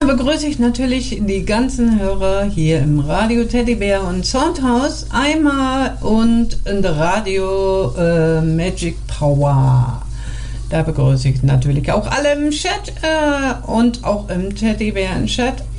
Begrüße ich natürlich die ganzen Hörer hier im Radio Teddybär und Soundhouse einmal und in der Radio Magic Power. Da begrüße ich natürlich auch alle im Chat und auch im Teddybär im Chat